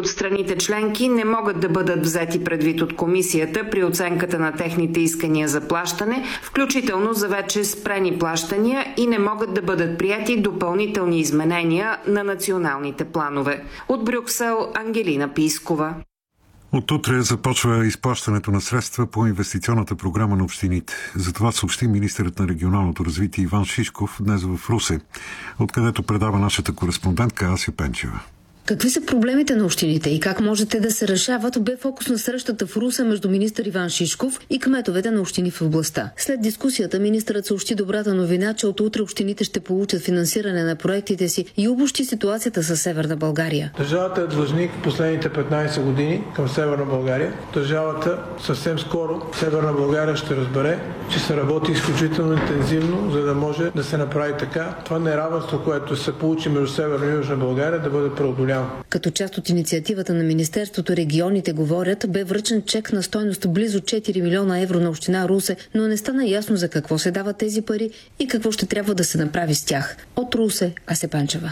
от страните членки не могат да бъдат взети предвид от комисията при оценката на техните искания за плащане, включително за вече спрени плащания, и не могат да бъдат прияти допълнителни изменения на националните планове. От Брюксел, Ангелина Пискова. От утре започва изплащането на средства по инвестиционната програма на общините. За това съобщи министърът на регионалното развитие Иван Шишков днес в Русе, откъдето предава нашата кореспондентка Ася Пенчева. Какви са проблемите на общините и как можете да се решават, бе фокус на срещата в Русе между министър Иван Шишков и кметовете на общини в областта. След дискусията министърът съобщи добрата новина, че от утре общините ще получат финансиране на проектите си и обобщи ситуацията със Северна България. Държавата е длъжник последните 15 години към Северна България. Държавата съвсем скоро Северна България ще разбере, че се работи изключително интензивно, за да може да се направи така това неравенство, което се получи между Северна и Южна България, да бъде преодоляно. Като част от инициативата на Министерството регионите говорят, бе връчен чек на стойност близо 4 милиона евро на община Русе, но не стана ясно за какво се дават тези пари и какво ще трябва да се направи с тях. От Русе, Ася Пенчева.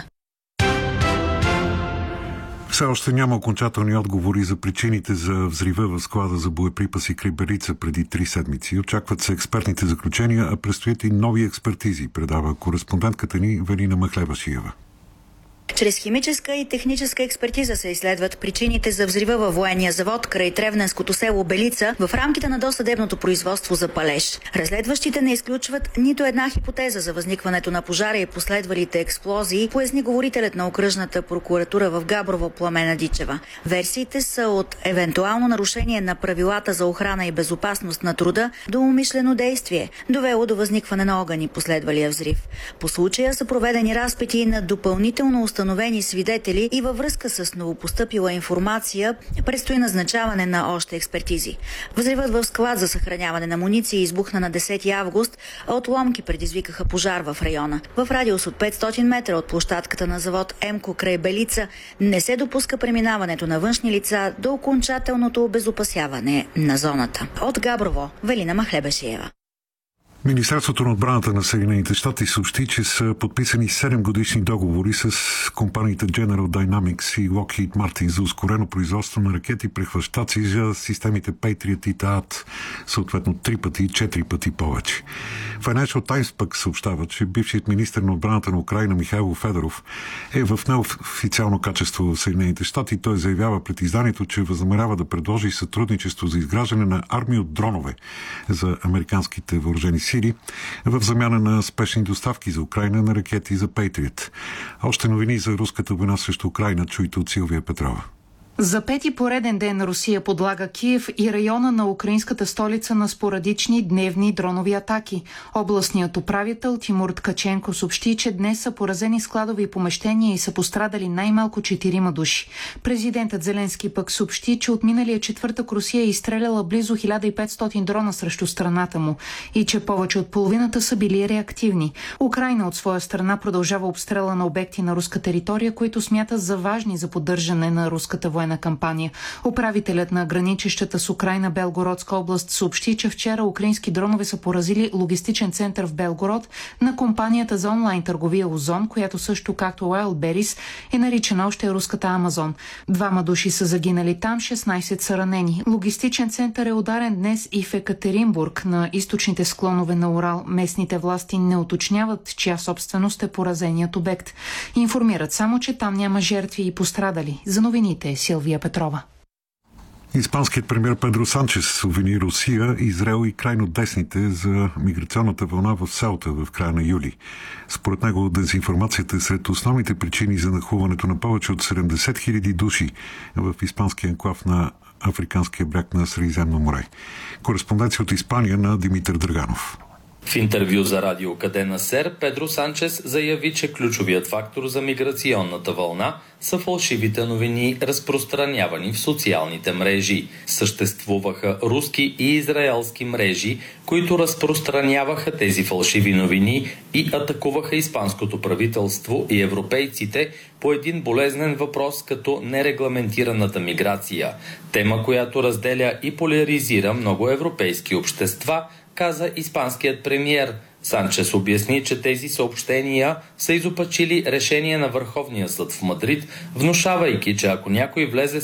Все още няма окончателни отговори за причините за взрива в склада за боеприпаси край Белица преди 3 седмици. Очакват се експертните заключения, а предстоят и нови експертизи, предава кореспондентката ни Велина Махлебашиева. Чрез химическа и техническа експертиза се изследват причините за взрива във военния завод край Тревненското село Белица в рамките на досъдебното производство за палеж. Разследващите не изключват нито една хипотеза за възникването на пожара и последвалите експлозии, поясни говорителят на окръжната прокуратура в Габрово Пламена Дичева. Версиите са от евентуално нарушение на правилата за охрана и безопасност на труда до умишлено действие, довело до възникване на огън и последвалия взрив. По случая са проведени разпити на допълнително установени свидетели и във връзка с новопостъпила информация предстои назначаване на още експертизи. Взривът в склад за съхраняване на муниции избухна на 10 август, а отломки предизвикаха пожар в района. В радиус от 500 метра от площадката на завод ЕМКО край Белица не се допуска преминаването на външни лица до окончателното обезопасяване на зоната. От Габрово, Велина Махлебашиева. Министерството на отбраната на Съединените щати съобщи, че са подписани 7 годишни договори с компаниите General Dynamics и Lockheed Martin за ускорено производство на ракети прехващачи за системите Patriot и ТААТ, съответно 3 пъти и 4 пъти повече. Financial Times пък съобщава, че бившият министър на отбраната на Украйна Михайло Федоров е в неофициално качество в Съединените щати. Той заявява пред изданието, че възнамерява да предложи сътрудничество за изграждане на армия от дронове за американските въоръжени сили в замяна на спешни доставки за Украйна на ракети за Patriot. Още новини за руската война срещу Украйна чуйте от Силвия Петрова. За пети пореден ден Русия подлага Киев и района на украинската столица на спорадични дневни дронови атаки. Областният управител Тимур Ткаченко съобщи, че днес са поразени складови помещения и са пострадали най-малко 4 души. Президентът Зеленски пък съобщи, че от миналия четвъртък Русия е изстреляла близо 1500 дрона срещу страната му и че повече от половината са били реактивни. Украйна от своя страна продължава обстрела на обекти на руска територия, които смята за важни за поддържане на руската военна кампания. Управителят на граничещата с Украйна Белгородска област съобщи, че вчера украински дронове са поразили логистичен център в Белгород на компанията за онлайн търговия Озон, която също както Wildberries е наричана още руската Амазон. 2 души са загинали там, 16 са ранени. Логистичен център е ударен днес и в Екатеринбург, на източните склонове на Урал. Местните власти не уточняват чия собственост е поразеният обект. Информират само, че там няма жертви и пострадали. За новините Силвия Петрова. Испанският премиер Педро Санчес обвини Русия, Израел и крайно десните за миграционната вълна в Сеута в края на юли. Според него дезинформацията е сред основните причини за нахлуването на повече от 70 000 души в испанския анклав на Африканския бряг на Средиземно море. Кореспонденция от Испания на Димитър Драганов. В интервю за радио Кадена Сер, Педро Санчес заяви, че ключовият фактор за миграционната вълна са фалшивите новини, разпространявани в социалните мрежи. Съществуваха руски и израелски мрежи, които разпространяваха тези фалшиви новини и атакуваха испанското правителство и европейците по един болезнен въпрос като нерегламентираната миграция. Тема, която разделя и поляризира много европейски общества, каза испанският премиер. Санчес обясни, че тези съобщения са изопачили решение на Върховния съд в Мадрид, внушавайки, че ако някой влезе